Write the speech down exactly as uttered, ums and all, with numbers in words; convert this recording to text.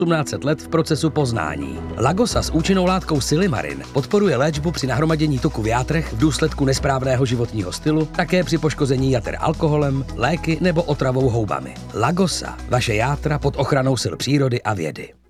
osmnáct set let v procesu poznání. Lagosa s účinnou látkou silimarin podporuje léčbu při nahromadění tuku v játrech v důsledku nesprávného životního stylu, také při poškození jater alkoholem, léky nebo otravou houbami. Lagosa, vaše játra pod ochranou sil přírody a vědy.